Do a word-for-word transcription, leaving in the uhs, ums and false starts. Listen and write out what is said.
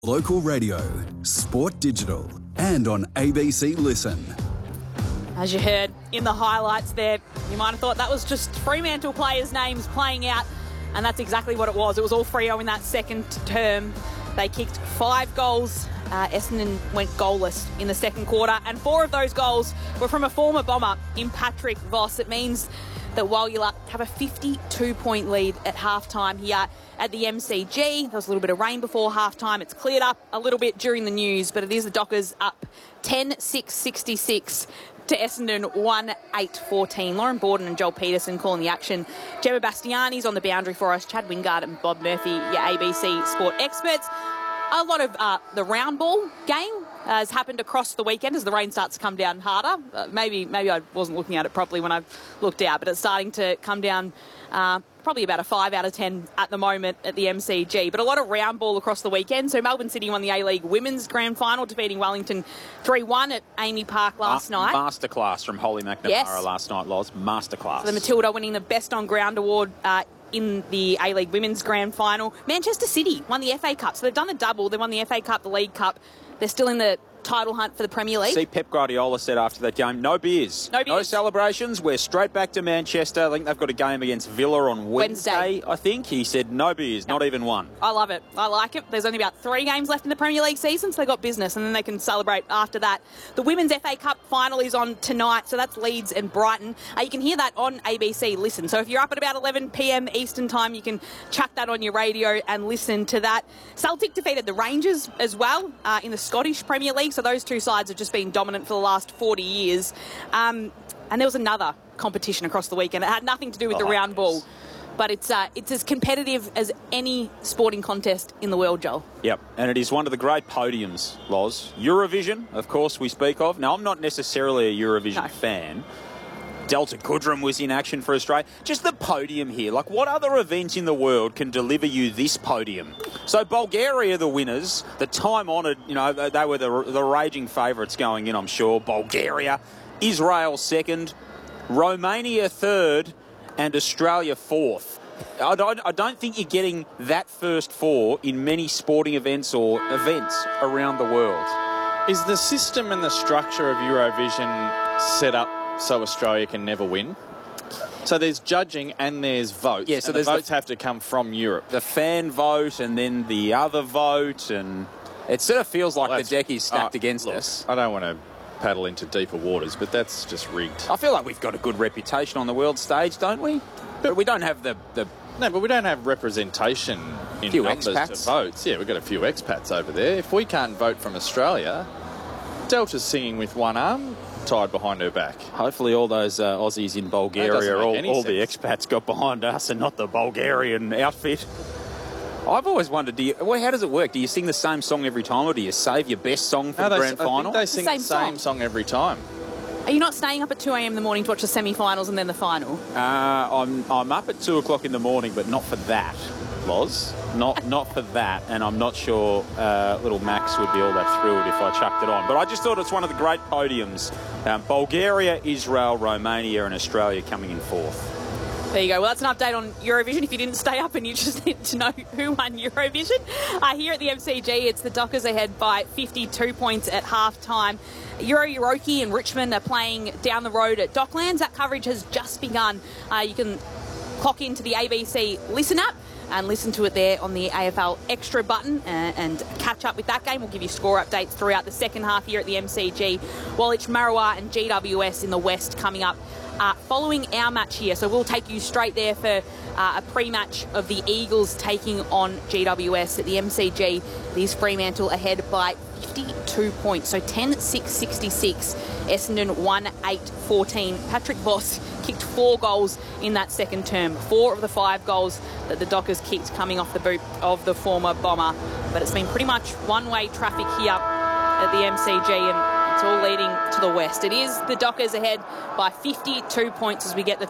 Local radio, Sport Digital, and on A B C Listen. As you heard in the highlights there, you might have thought that was just Fremantle players' names playing out, and that's exactly what it was. It was all Freo in that second term. They kicked five goals. Uh, Essendon went goalless in the second quarter, and four of those goals were from a former Bomber in Patrick Voss. It means that Woollya have a fifty-two point lead at halftime here at the M C G. There was a little bit of rain before halftime. It's cleared up a little bit during the news, but it is the Dockers up ten six sixty-six to Essendon one eight fourteen. Lauren Borden and Joel Peterson calling the action. Gemma Bastiani's on the boundary for us. Chad Wingard and Bob Murphy, your A B C sport experts. A lot of uh, the round ball game uh, has happened across the weekend as the rain starts to come down harder. Uh, maybe maybe I wasn't looking at it properly when I looked out, but it's starting to come down uh, probably about a five out of ten at the moment at the M C G. But a lot of round ball across the weekend. So Melbourne City won the A-League Women's Grand Final, defeating Wellington three one at Amy Park last Ma- night. Masterclass from Holly McNamara yes. last night, Loz. Masterclass. So the Matilda winning the Best on Ground award uh, in the A-League Women's Grand Final. Manchester City won the F A Cup. So they've done the double. They won the F A Cup, the League Cup. They're still in the title hunt for the Premier League. See, Pep Guardiola said after that game, no beers. No beers. No celebrations. We're straight back to Manchester. I think they've got a game against Villa on Wednesday, Wednesday. I think. He said no beers, No. not even one. I love it. I like it. There's only about three games left in the Premier League season, so they've got business, and then they can celebrate after that. The Women's F A Cup final is on tonight, so that's Leeds and Brighton. Uh, you can hear that on A B C Listen. So if you're up at about eleven p.m. Eastern Time, you can chuck that on your radio and listen to that. Celtic defeated the Rangers as well uh, in the Scottish Premier League, so those two sides have just been dominant for the last forty years. Um, and there was another competition across the weekend. It had nothing to do with the Oh, round yes. ball. But it's uh, it's as competitive as any sporting contest in the world, Joel. Yep, and it is one of the great podiums, Loz. Eurovision, of course, we speak of. Now, I'm not necessarily a Eurovision No. fan. Delta Goodrum was in action for Australia. Just the podium here. Like, what other event in the world can deliver you this podium? So Bulgaria, the winners, the time-honoured, you know, they, they were the, the raging favourites going in, I'm sure. Bulgaria, Israel second, Romania third, and Australia fourth. I don't, I don't think you're getting that first four in many sporting events or events around the world. Is the system and the structure of Eurovision set up so Australia can never win? So there's judging and there's votes. Yeah, so and there's the the- votes have to come from Europe. The fan vote and then the other vote, and it sort of feels like Well, the deck is stacked uh, against look, us. I don't want to paddle into deeper waters, but that's just rigged. I feel like we've got a good reputation on the world stage, don't we? But we don't have the... the No, but we don't have representation in Few numbers expats. to votes. Yeah, we've got a few expats over there. If we can't vote from Australia, Delta's singing with one arm tied behind her back. hopefully all those uh, Aussies in Bulgaria, doesn't make all, any all the sense. expats got behind us and not the Bulgarian outfit. I've always wondered, do you, well, how does it work? Do you sing the same song every time, or do you save your best song for No, the they, grand I final? think they sing Same the same song. song every time. Are you not staying up at two a.m. in the morning to watch the semi-finals and then the final? Uh, I'm I'm up at two o'clock in the morning, but not for that, Loz. Not not for that, and I'm not sure uh, little Max would be all that thrilled if I chucked it on. But I just thought it's one of the great podiums. Um, Bulgaria, Israel, Romania, and Australia coming in fourth. There you go. Well, that's an update on Eurovision. If you didn't stay up and you just need to know who won Eurovision, uh, here at the M C G, it's the Dockers ahead by fifty-two points at half-time. Euro Euroki and Richmond are playing down the road at Docklands. That coverage has just begun. Uh, you can clock into the A B C Listen app and listen to it there on the A F L Extra button and, and catch up with that game. We'll give you score updates throughout the second half here at the M C G. Woolwich, Marooa and G W S in the West coming up uh, following our match here. So we'll take you straight there for uh, a pre-match of the Eagles taking on G W S at the M C G. It is Fremantle ahead by fifty-two points. So ten six sixty-six, Essendon one eight fourteen. Patrick Voss kicked four goals in that second term. Four of the five goals that the Dockers kicked coming off the boot of the former Bomber. But it's been pretty much one-way traffic here at the M C G, and it's all leading to the west. It is the Dockers ahead by fifty-two points as we get the